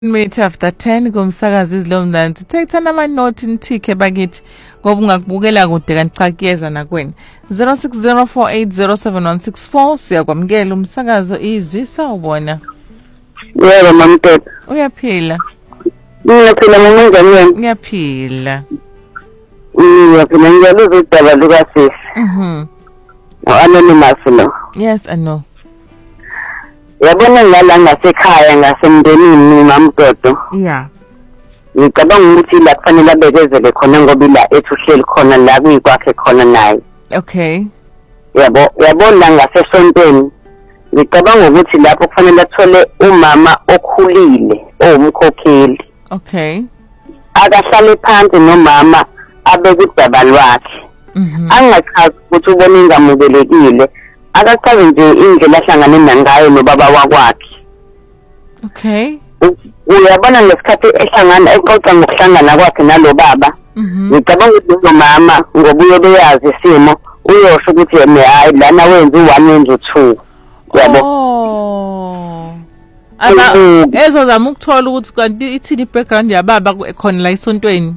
minutes after 10 kumsakazi izilomnanzi thekthana amanothi nithike bakithi ngoba ungakubukela kude kanti cha kuyeza nakweni 0604807164 siyakwamukela umsakazo izwi sawubona. Yebo mamthetho. Uyaphila? Ngiyaphila mangenzani? Ngiyaphila. Ngiyaphila ngiyaluzwa udaba lukasisi. Anonymous lo. Yes, I know. Yabona ngala ngasekhaya ngasemndenini mamthetho. Yeah. Ngicabanga ukuthi la kufanele abekezele khona ngoba ila ethu uhleli khona la kuyikwakhe khona naye. Okay. Yabona ngasesontweni. Ngicabanga ukuthi lapho kufanele athole umama okhulile owumkhokheli. Okay. Akahlale phansi nomama abeke udaba lwakhe. Angachazi ukuthi ubona ingamukelekile. Akachaze nje indlela ahlangane ngayo nobaba wakwakhe. Okay. Uyabona ngesikhathi ehlangana exoxa ngokuhlangana kwakhe nalo baba. Ngicabanga ukuthi umama ngoba uyobeyazi isimo uyosho ukuthi yena hayi lana wenza u1 wenza u2. Yabo. Oh. Ana ezozama ukuthola ukuthi kanti ithini background yababa khona la isontweni.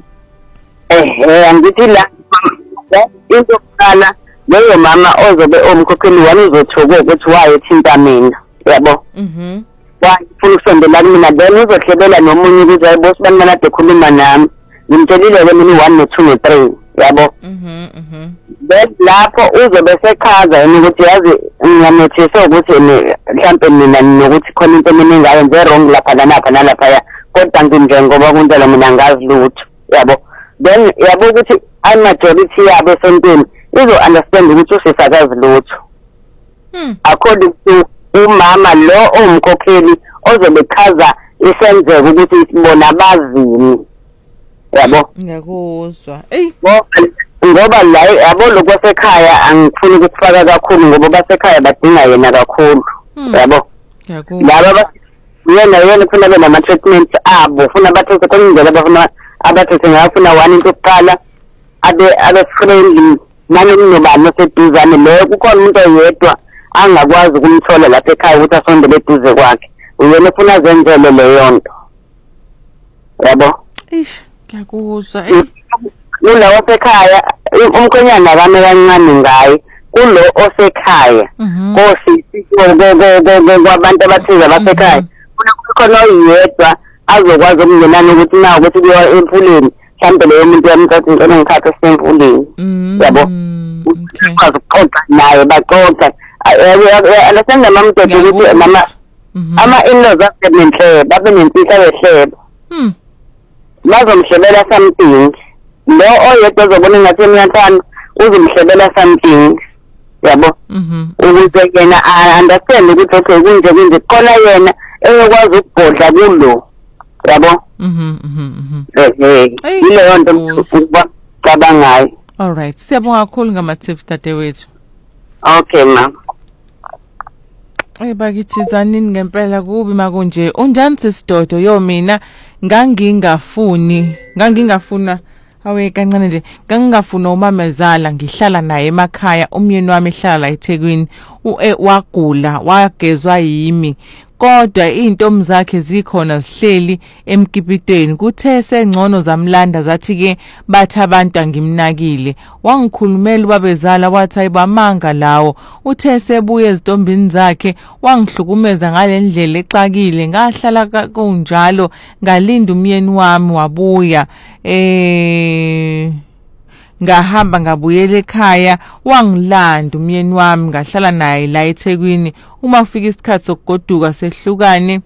Angithi la into kana leyo mama ozobe omkhokheli wani uzothuka ukuthi wayethinta mina. Yabo. Wayifuna ukusondela kumina then uzohlebela nomunye ukuthi hayibo sibani nade khuluma nami. Ngimtshelile mina 1 no 2 no 3. Yabo. Then lapho uzobe sechaza yena ukuthi yazi ngiyamethisa ukuthi mhlambe mina nokuthi khona into mina engayenze wrong lapha nalapha kodwa nginje ngoba kunjalo mina ngazi lutho. Yabo. Then yabo ukuthi majority yabo esontweni izo understand ukuthi usisakazi lutho. According to umama lo omkhokheli ozobe chaza isenzeko ukuthi bona bazini. Yabo. Ngiyakuzwa. Ngoba la yabo lokwasekhaya angifuni ukufaka kakhulu ngoba basekhaya badinga yena kakhulu. Yabo. Ngiyakuzwa. Laba yena ufuna bena ama treatment abo ufuna bathethe khona indlela abafuna abathethe ngafuna one into yokuqala abe friendly nani nobani oseduzane lo kukhona umuntu oyedwa angakwazi ukumthola lapha ekhaya ukuthi asondele eduze kwakhe uyena ufuna zenzele leyo nto. Yabo. Ngiyakuzwa. Lo osekhaya umkhonyana kami kancane ngaye kulo osekhaya kosisi kwabantu abathize abasekhaya kukhona oyedwa azokwazi ukungenana ukuthi nawo ukuthi kuya emfuleni mhlambe leyo muntu yamthatha intona ngikhatha semfuleni. Yabo. Ukwazi ukuxoxa naye baxoxa alasanda mamthetho ukuthi mama ama-in-laws asebenhle babe nempilo ehleba. Bazomhlebela something lo oyedwa ozobona ngathi emiyathana uzomhlebela something. Yabo. Ukuze yena understand ukuthi okay kunje khona yena eyokwazi ukubhodla kulo. Yabo. Ileyo nto ukucabangayo. All right. Siyabonga kakhulu ngama-tips dadewethu. Okay mama. Bakithi zanini ngempela kubi makunje. Unjani sisidodo yo mina ngangingafuna awe kancane nje ngangingafuna umamezala ngihlala naye emakhaya umyeni wami ehlala la eThekwini wagula wagezwa yimi kodwa izintombi zakhe zikhona zihleli emkipitweni kuthe sengcono zamlanda zathi ke bathi abantu angimnakile wangikhulumela ubabezala wathi ayibamanga lawo uthe sebuye ezitombini zakhe wangihlukumeza ngalendlela exakile ngahlala kunjalo ngalinda umyeni wami wabuya ngahamba ngabuyela ekhaya wangilanda umyeni wami ngahlala naye la eThekwini uma kufika isikhathi sokugoduka sehlukane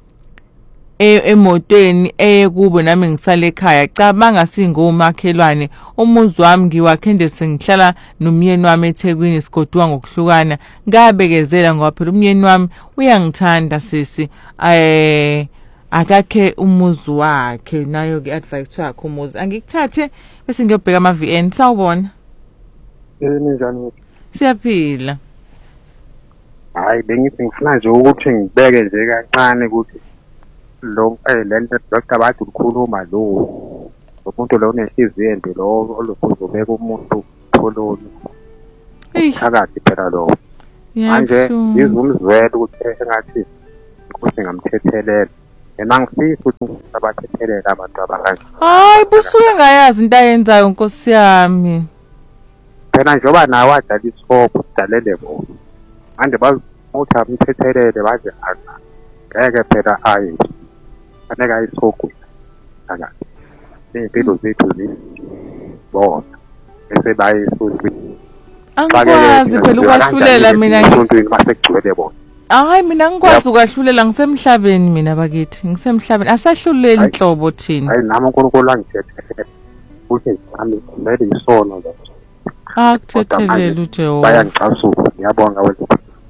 emotweni kubo nami ngisale ekhaya cabanga singomakhelwane umuzi wami ngiwakhende sengihlala nomyeni wami eThekwini sigodwa ngokuhlukana ngabekezela ngoba phela umyeni wami uyangithanda sisi akakhe umuzi wakhe nayo ke advice yakhe umuzi angikuthathe bese ngiyobheka ama VN sawubona. Njani? Siyaphila. Hayi bengithi ngifuna nje ukuthi ngibeke nje kancane ukuthi lo lento doctor bathi ukukhuluma lo umuntu lo unenhliziyo ende lo olokuzobeka umuntu pholoni. Phakathi phela lo. Manje ngizumzwela ukuthi engathi ukuthi ngamthethelela Ngangifisa ukuthi abathethelela abantu abanganje. Hayi busuke ngayazi into ayenzayo Nkosi yami. Phela njengoba nawe wadlala isikopho sidalele bona. Manje bazothi amthethelele baze ngeke phela aye. Aneka ayisogwini. Akazi. Impilo zethu bona. Bese bayisuthi. Angikwazi phela ukwahlulela mina ngisontweni masegcwele bona. Hayi mina ngikwazi ukwahlulela ngisemhlabeni mina bakithi ngisemhlabeni asahluleli inhlobo thina. Hayi nami uNkulunkulu angithethe ukuthi nami kumele isono lo. Akuthethelela uJehova. Bayangixasuka ngiyabonga wena.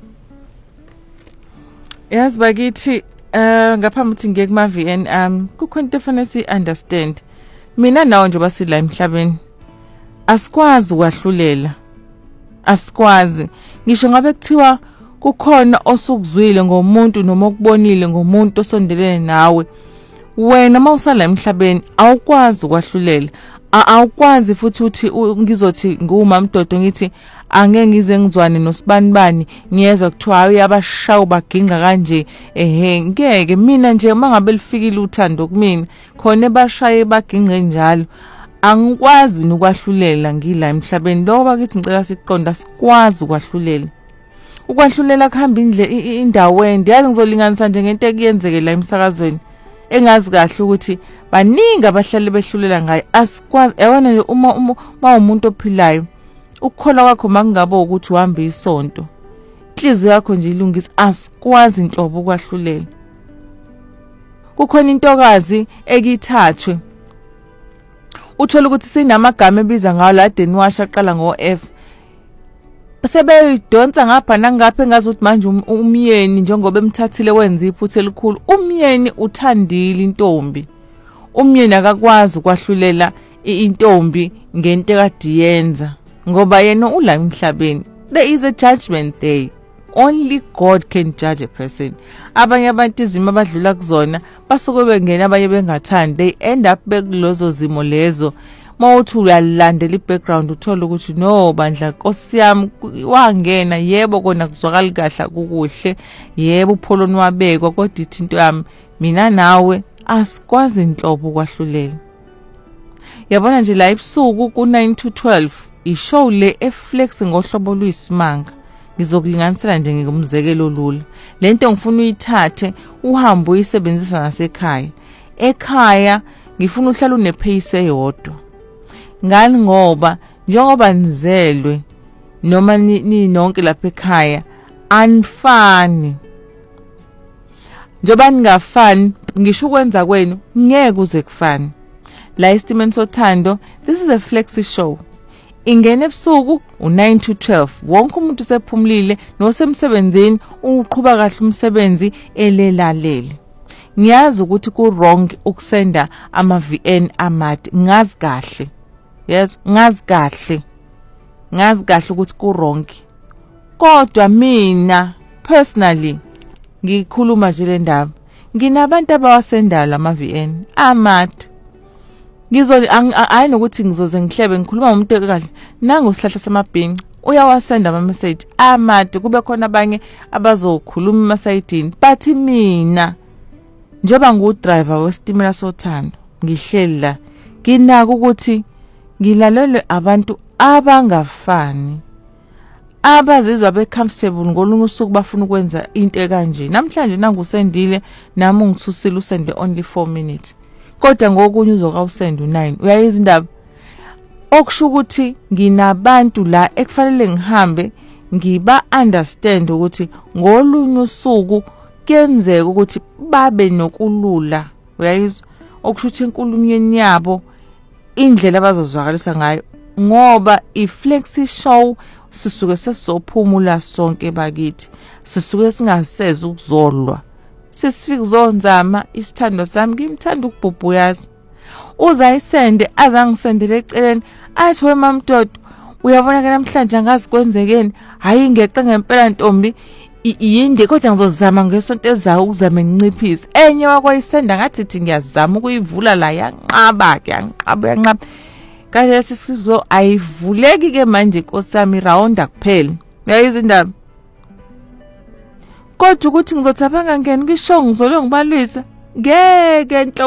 Yazi bakithi ngaphambi ukuthi ngiye kuma VN kukhona into efanele si understand. Mina nawo nje basila emhlabeni. Asikwazi ukwahlulela. Asikwazi. Ngisho ngabe kuthiwa kukhona osukuzwile ngomuntu noma okubonile ngomuntu osondelene nawe. Wena mawusala emhlabeni awukwazi ukwahlulela. Awukwazi futhi uthi ngizothi ngumamdodo ngithi angeke ngize ngizwane nosibani ngiyezwa kuthiwa uyabashawu baginqa kanje ngeke mina nje mangabe lifikile uthando kumina khona ebashaye baginqe njalo angikwazi nokwahlulela ngila emhlabeni loba kithi ngicela siqonda sikwazi ukwahlulela. Ukwahlulela kuhamba indawo ende yazi ngizolinganisa nje ngento ekuyenzeke la emsakazweni engazi kahle ukuthi baningi abahlali behlulela ngayo asikwazi yabona nje uma umuntu ophilayo ukukhola kwakho makungabo ukuthi uhambe isonto inhliziyo yakho nje ilungisa asikwazi inhlobo ukwahlulela. Kukhona intokazi ekithathwe uthola ukuthi sinamagama ebiza ngawo la denwasha aqala ngo F sebeyidonsa ngapha nangapha engazuthi manje umyeni njengoba emthathile wenza iphuthe elikhulu umyeni uthandile intombi umyeni akakwazi ukwahlulela intombi ngento ekade yenza ngoba yena ula emhlabeni. There is a judgment day. Only God can judge a person. Abanye abantu izimo abadlula kuzona basuke bengena abanye bengathandi they end up bekulozo zimo lezo. Mawuthi uyalandela ibackground uthola ukuthi no bandla Nkosi yami wangena yebo kona kuzwakala kahle kukuhle yebo upholoni wabekwa kodwa ithi into yami mina nawe asikwazi inhlobo kwahlulela. Yabona nje la ebusuku ku9 to 12 ishow le eflex ngohlobo luyisimanga. Ngizokulinganisela nje ngomzekelo lula. Lento ngifuna uyithathe uhambe uyisebenzisa nasekhaya. Ekhaya ngifuna uhlala unepace eyodwa. Ngani ngoba njengoba nizelwe noma ninonke lapha ekhaya anifani. Njoba ningafani ngisho ukwenza kwenu ngeke uze kufani. La estimeni sothando this is a flexi show. Ingene ebusuku u9 to 12 wonke umuntu sephumulile nosemsebenzini uqhubeka kahle umsebenzi elelalele. Ngiyazi ukuthi ku wrong ukusenda ama VN amade ngazi kahle. Yes, ngazi kahle ukuthi ku wrong. Kodwa mina personally ngikhuluma nje le ndaba. Nginabantu abawasendala ama VN amade. Hayi nokuthi ngizoze ngihlebe ngikhuluma ngomuntu ekahle nangu sihlahla samabhinci uyawasenda ama message amade kube khona abanye abazokhuluma emasayidini but mina njengoba ngu-driver wesitimela sothando ngihleli la nginaka ukuthi ngilalele abantu abangafani abazizwa becomfortable ngolunye usuku bafuna ukwenza into ekanje. Namhlanje nangusendile nami ungithusile usende only 4 minutes kodwa ngokunye uzokawusenda u9 uyayizwa indaba okusho ukuthi nginabantu la ekufanele ngihambe ngiba understand ukuthi ngolunye usuku kuyenzeka ukuthi babe nokulula uyayizwa okusho ukuthi enkulumweni yabo indlela abazozwakalisa ngayo ngoba iflexi show sisuke sesizophumula sonke bakithi sisuke singaseze ukuzolwa sisifika zonzama isithando sami ngimthanda ukubhubhu yazi uzayisende azangisendele eceleni athi we mamdodo uyabona ke namhlanje angazi kwenzekeni hayi ngeqe ngempela ntombi yinde kodwa ngizozama ngesonto ezayo ukuzama nginciphise enye wakwayisenda ngathi thi ngiyazama ukuyivula la yanqaba kanje sisizo ayivuleki ke manje Nkosi yami round kuphela uyayizwa indaba kodwa ukuthi ngizothapha ngangeni ngisho ngizole ngibalwisa ngeke